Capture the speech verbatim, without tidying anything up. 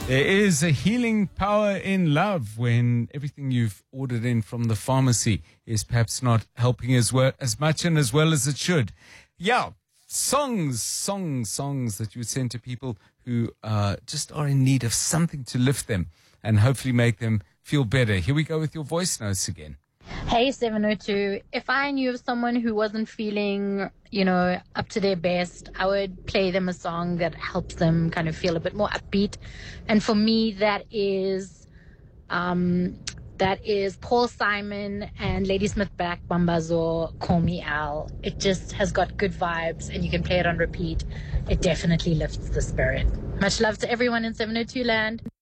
There is a healing power in love when everything you've ordered in from the pharmacy is perhaps not helping as well, as much and as well as it should. Yeah, songs, songs, songs that you would send to people who uh, just are in need of something to lift them and hopefully make them feel better. Here we go with your voice notes again. Hey, seven oh two. If I knew of someone who wasn't feeling, you know, up to their best, I would play them a song that helps them kind of feel a bit more upbeat. And for me, that is, um, that is Paul Simon and Ladysmith Black Mambazo, Call Me Al. It just has got good vibes and you can play it on repeat. It definitely lifts the spirit. Much love to everyone in seven oh two land.